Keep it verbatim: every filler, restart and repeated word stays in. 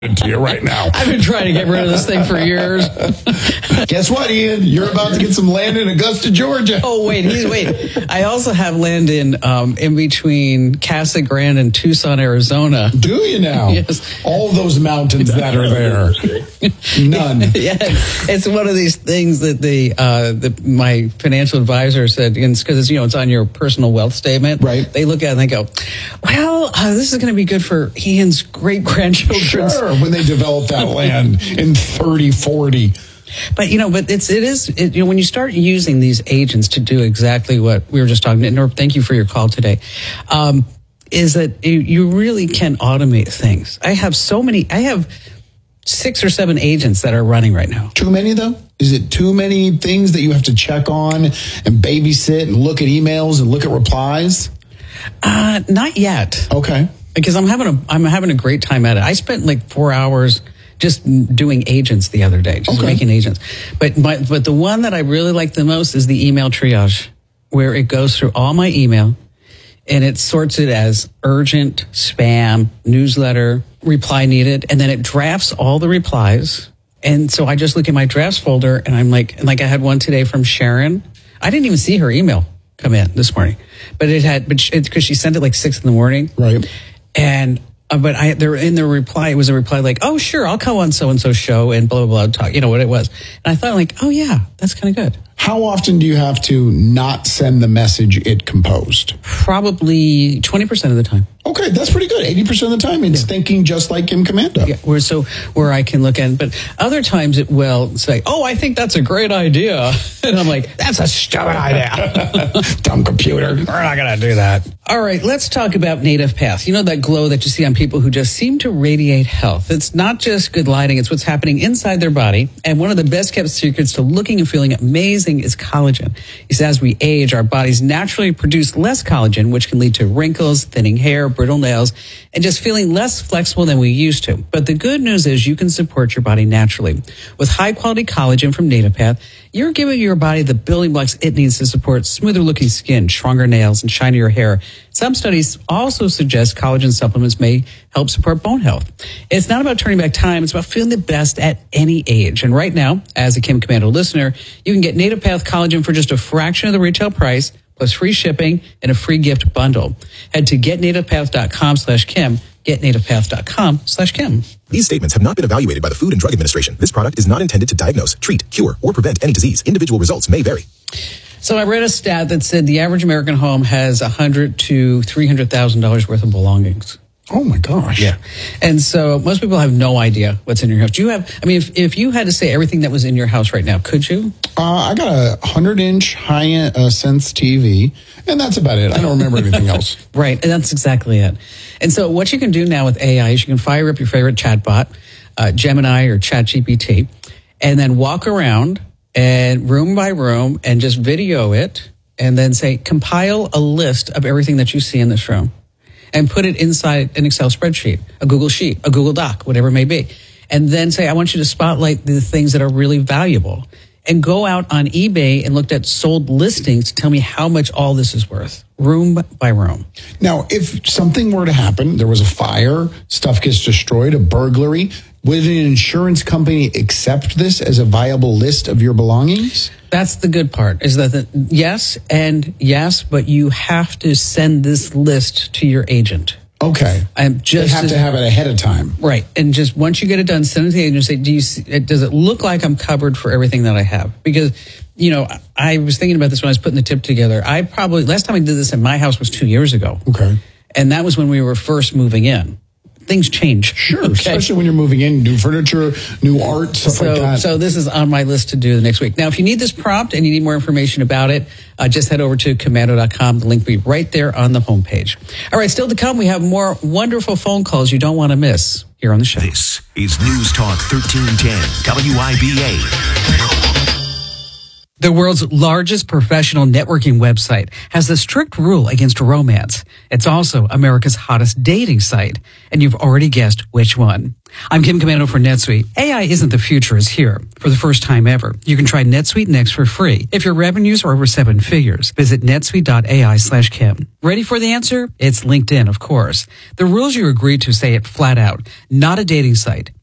to you right now. I've been trying to get rid of this thing for years. Guess what, Ian? You're about to get some land in Augusta, Georgia. Oh, wait, he's, wait. I also have land in um, in between Casa Grande and Tucson, Arizona. Do you now? Yes. All those mountains that are there. None. Yeah, it's one of these things that the, uh, the my financial advisor said, because you know it's on your personal wealth statement. Right. They look at it and they go, well, uh, this is going to be good for Ian's great-grandchildren. Sure, when they develop that land in thirty, forty. But, you know, but it's, it is, it, you know, when you start using these agents to do exactly what we were just talking about, Norb, thank you for your call today, um, is that you, you really can automate things. I have so many, I have six or seven agents that are running right now. Too many, though? Is it too many things that you have to check on and babysit and look at emails and look at replies? Uh, not yet. Okay. Because I'm having a, I'm having a great time at it. I spent like four hours just doing agents the other day, just okay. making agents. But my, but the one that I really like the most is the email triage, where it goes through all my email and it sorts it as urgent, spam, newsletter, reply needed, and then it drafts all the replies. And so I just look at my drafts folder and I'm like, and like I had one today from Sharon. I didn't even see her email come in this morning, but it had, but it's because she sent it like six in the morning. Right. And Uh, but I, there in the reply, it was a reply like, oh, sure, I'll come on so-and-so show and blah, blah, blah, talk, you know what it was. And I thought like, oh, yeah, that's kind of good. How often do you have to not send the message it composed? Probably twenty percent of the time. Okay, that's pretty good. eighty percent of the time, it's yeah. thinking just like Kim Komando. Yeah, where, so where I can look in. But other times it will say, oh, I think that's a great idea. And I'm like, that's a stupid idea. Dumb computer. We're not going to do that. All right, let's talk about Native Path. You know that glow that you see on people who just seem to radiate health. It's not just good lighting. It's what's happening inside their body. And one of the best kept secrets to looking and feeling amazing is collagen. He says as we age, our bodies naturally produce less collagen, which can lead to wrinkles, thinning hair, brittle nails, and just feeling less flexible than we used to. But the good news is you can support your body naturally. With high-quality collagen from Native Path, you're giving your body the building blocks it needs to support smoother-looking skin, stronger nails, and shinier hair. Some studies also suggest collagen supplements may help support bone health. It's not about turning back time. It's about feeling the best at any age. And right now, as a Kim Komando listener, you can get Native Path collagen for just a fraction of the retail price, plus free shipping and a free gift bundle. Head to getnativepath.com slash Kim, getnativepath.com slash Kim. These statements have not been evaluated by the Food and Drug Administration. This product is not intended to diagnose, treat, cure, or prevent any disease. Individual results may vary. So I read a stat that said the average American home has one hundred thousand to three hundred thousand dollars worth of belongings. Oh, my gosh. Yeah. And so most people have no idea what's in your house. Do you have, I mean, if, if you had to say everything that was in your house right now, could you? Uh, I got a one hundred inch high-sense T V, and that's about it. I don't remember anything else. Right. And that's exactly it. And so what you can do now with A I is you can fire up your favorite chatbot, uh, Gemini or ChatGPT, and then walk around and room by room and just video it and then say, compile a list of everything that you see in this room and put it inside an Excel spreadsheet, a Google Sheet, a Google Doc, whatever it may be. And then say, I want you to spotlight the things that are really valuable and go out on eBay and look at sold listings to tell me how much all this is worth, room by room. Now, if something were to happen, there was a fire, stuff gets destroyed, a burglary, would an insurance company accept this as a viable list of your belongings? That's the good part, is that the, yes and yes, but you have to send this list to your agent. Okay. I'm just they have as, to have it ahead of time. Right. And just once you get it done, send it to the agent and say, do you see, does it look like I'm covered for everything that I have? Because, you know, I was thinking about this when I was putting the tip together. I probably, last time I did this in my house was two years ago. Okay. And that was when we were first moving in. Things change. Sure, okay? Especially when you're moving in, new furniture, new art, stuff so, like that. So this is on my list to do the next week. Now, if you need this prompt and you need more information about it, uh, just head over to komando dot com. The link will be right there on the homepage. All right, still to come, we have more wonderful phone calls you don't want to miss here on the show. This is News Talk thirteen ten, W I B A. The world's largest professional networking website has a strict rule against romance. It's also America's hottest dating site, and you've already guessed which one. I'm Kim Commando for NetSuite. A I isn't the future, it's here. For the first time ever, you can try NetSuite Next for free. If your revenues are over seven figures, visit netsuite.ai slash Kim. Ready for the answer? It's LinkedIn, of course. The rules you agreed to say it flat out. Not a dating site.